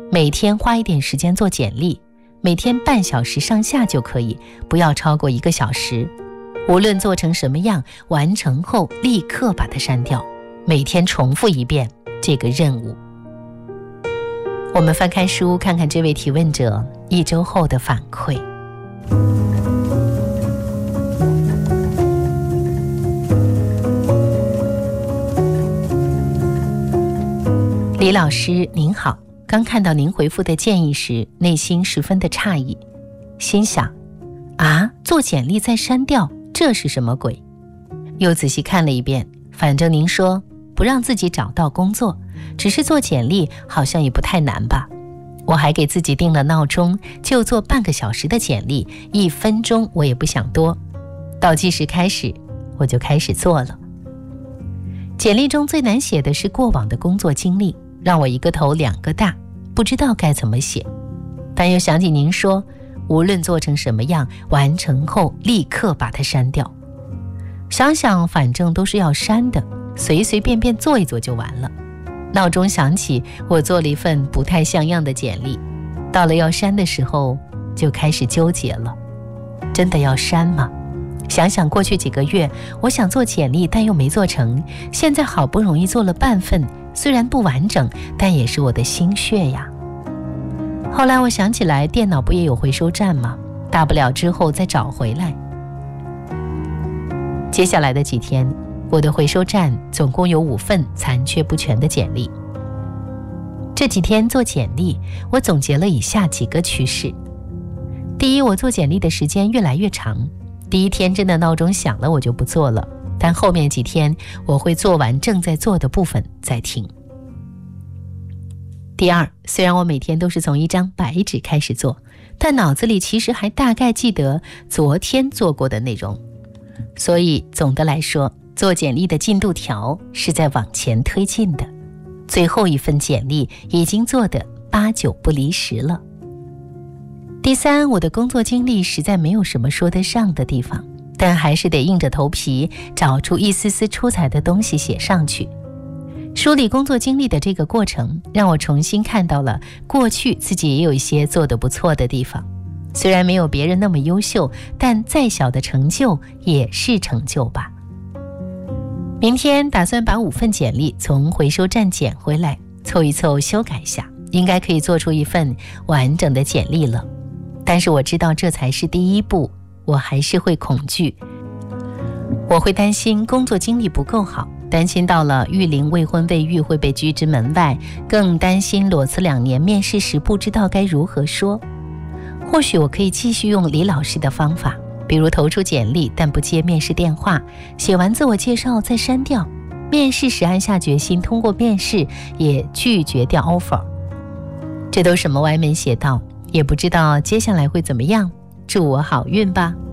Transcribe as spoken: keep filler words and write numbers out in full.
每天花一点时间做简历，每天半小时上下就可以，不要超过一个小时。无论做成什么样，完成后立刻把它删掉，每天重复一遍这个任务。我们翻开书，看看这位提问者一周后的反馈。李老师您好，刚看到您回复的建议时，内心十分的诧异，心想啊，做简历再删掉，这是什么鬼？又仔细看了一遍，反正您说不让自己找到工作，只是做简历好像也不太难吧。我还给自己定了闹钟，就做半个小时的简历，一分钟我也不想多。倒计时开始，我就开始做了。简历中最难写的是过往的工作经历，让我一个头两个大，不知道该怎么写。但又想起您说，无论做成什么样，完成后立刻把它删掉。想想反正都是要删的，随随便便做一做就完了。闹钟响起，我做了一份不太像样的简历，到了要删的时候，就开始纠结了。真的要删吗？想想过去几个月，我想做简历，但又没做成，现在好不容易做了半份，虽然不完整，但也是我的心血呀。后来我想起来，电脑不也有回收站吗？大不了之后再找回来。接下来的几天，我的回收站总共有五份残缺不全的简历。这几天做简历，我总结了以下几个趋势。第一，我做简历的时间越来越长，第一天真的闹钟响了我就不做了，但后面几天我会做完正在做的部分再停。第二，虽然我每天都是从一张白纸开始做，但脑子里其实还大概记得昨天做过的内容。所以总的来说，做简历的进度条是在往前推进的，最后一份简历已经做得八九不离十了。第三，我的工作经历实在没有什么说得上的地方，但还是得硬着头皮找出一丝丝出彩的东西写上去。梳理工作经历的这个过程，让我重新看到了过去自己也有一些做得不错的地方。虽然没有别人那么优秀，但再小的成就也是成就吧。明天打算把五份简历从回收站捡回来，凑一凑修改下，应该可以做出一份完整的简历了。但是我知道这才是第一步，我还是会恐惧。我会担心工作经历不够好，担心到了育龄未婚未育会被拒之门外，更担心裸辞两年面试时不知道该如何说。或许我可以继续用李老师的方法，比如投出简历但不接面试电话，写完自我介绍再删掉，面试时暗下决心通过面试，也拒绝掉 offer。 这都什么歪门邪道，也不知道接下来会怎么样，祝我好运吧。